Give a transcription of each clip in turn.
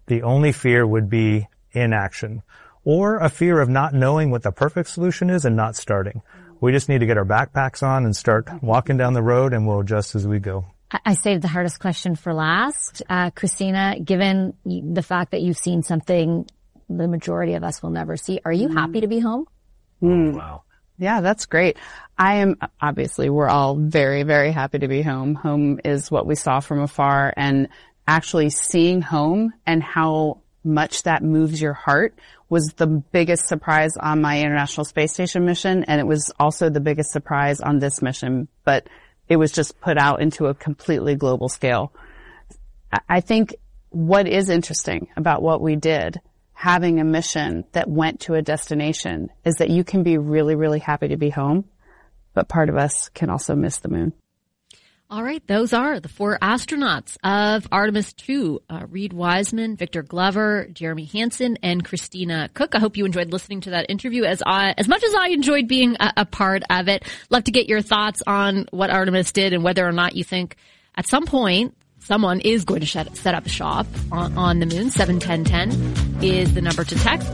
The only fear would be inaction, or a fear of not knowing what the perfect solution is and not starting. We just need to get our backpacks on and start walking down the road, and we'll adjust as we go. I saved the hardest question for last. Christina, given the fact that you've seen something the majority of us will never see, are you happy to be home? Wow. Yeah, that's great. Obviously, we're all very, very happy to be home. Home is what we saw from afar, and actually seeing home and how much that moves your heart was the biggest surprise on my International Space Station mission, and it was also the biggest surprise on this mission, but it was just put out into a completely global scale. I think what is interesting about what we did, having a mission that went to a destination, is that you can be really, really happy to be home, but part of us can also miss the moon. All right, those are the 4 astronauts of Artemis 2, Reed Wiseman, Victor Glover, Jeremy Hansen, and Christina Cook. I hope you enjoyed listening to that interview as much as I enjoyed being a part of it. Love to get your thoughts on what Artemis did and whether or not you think at some point someone is going to set up shop on the moon. 71010 is the number to text.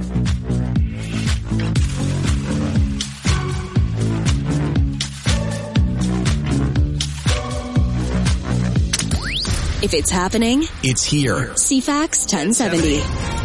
If it's happening, it's here. CFAX 1070.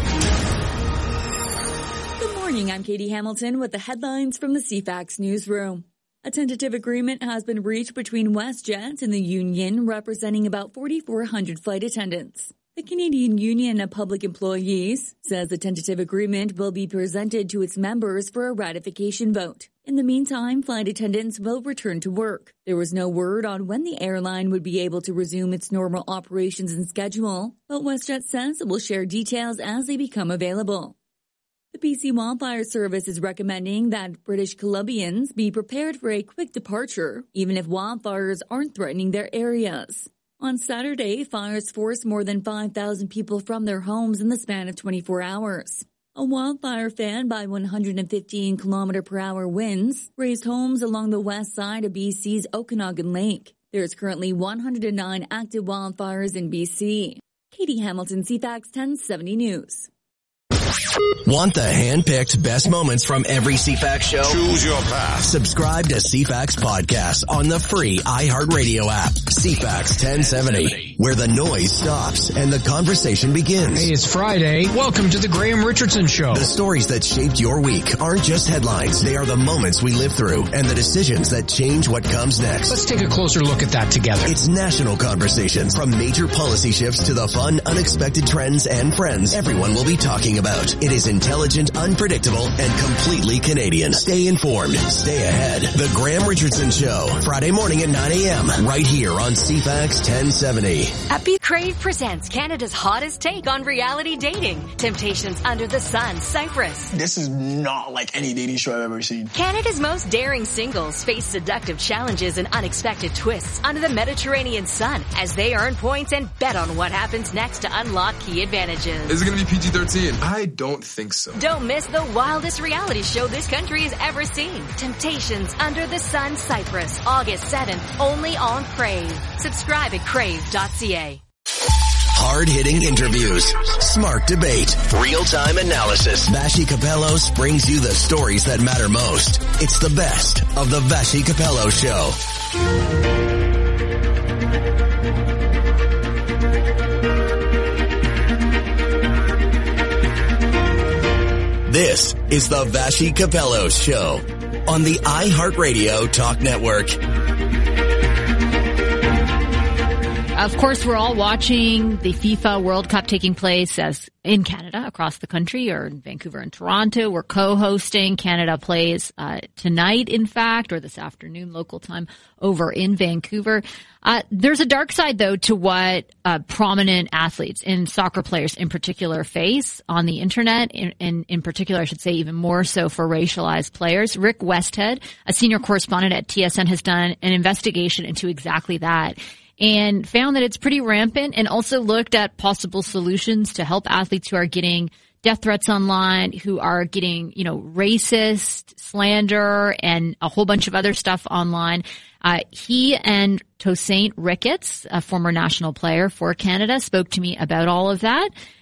Good morning, I'm Katie Hamilton with the headlines from the CFAX newsroom. A tentative agreement has been reached between WestJet and the union, representing about 4,400 flight attendants. The Canadian Union of Public Employees says the tentative agreement will be presented to its members for a ratification vote. In the meantime, flight attendants will return to work. There was no word on when the airline would be able to resume its normal operations and schedule, but WestJet says it will share details as they become available. The BC Wildfire Service is recommending that British Columbians be prepared for a quick departure, even if wildfires aren't threatening their areas. On Saturday, fires forced more than 5,000 people from their homes in the span of 24 hours. A wildfire fanned by 115 km/h winds raised homes along the west side of BC's Okanagan Lake. There is currently 109 active wildfires in BC. Katie Hamilton, CFAX 1070 News. Want the hand-picked best moments from every CFAX show? Choose your path. Subscribe to CFAX Podcast on the free iHeartRadio app. CFAX 1070, where the noise stops and the conversation begins. Hey, it's Friday. Welcome to the Graham Richardson Show. The stories that shaped your week aren't just headlines. They are the moments we live through and the decisions that change what comes next. Let's take a closer look at that together. It's national conversations, from major policy shifts to the fun, unexpected trends and friends everyone will be talking about. It is intelligent, unpredictable, and completely Canadian. Stay informed. Stay ahead. The Graham Richardson Show. Friday morning at 9 a.m. Right here on CFAX 1070. Happy Crave presents Canada's hottest take on reality dating. Temptations Under the Sun, Cyprus. This is not like any dating show I've ever seen. Canada's most daring singles face seductive challenges and unexpected twists under the Mediterranean sun as they earn points and bet on what happens next to unlock key advantages. Is it going to be PG-13? I don't think so. Don't miss the wildest reality show this country has ever seen. Temptations Under the Sun, Cyprus, August 7th, only on Crave. Subscribe at crave.ca. Hard-hitting interviews, smart debate, real-time analysis. Vassy Kapelos brings you the stories that matter most. It's the best of the Vassy Kapelos Show. This is the Vassy Kapelos Show on the iHeartRadio Talk Network. Of course, we're all watching the FIFA World Cup taking place as in Canada, across the country, or in Vancouver and Toronto. We're co-hosting. Canada plays tonight, in fact, or this afternoon local time over in Vancouver. There's a dark side, though, to what prominent athletes and soccer players in particular face on the internet, and in particular, I should say even more so for racialized players. Rick Westhead, a senior correspondent at TSN, has done an investigation into exactly that and found that it's pretty rampant, and also looked at possible solutions to help athletes who are getting death threats online, who are getting, racist slander and a whole bunch of other stuff online. He and Tosaint Ricketts, a former national player for Canada, spoke to me about all of that.